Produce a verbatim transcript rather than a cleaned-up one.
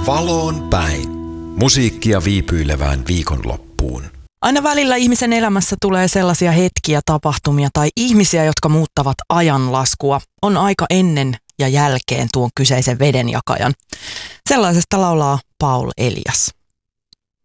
Valoon päin. Musiikkia viipyilevään viikonloppuun. Aina välillä ihmisen elämässä tulee sellaisia hetkiä, tapahtumia tai ihmisiä, jotka muuttavat ajanlaskua. On aika ennen ja jälkeen tuon kyseisen vedenjakajan. Sellaisesta laulaa Paul Elias.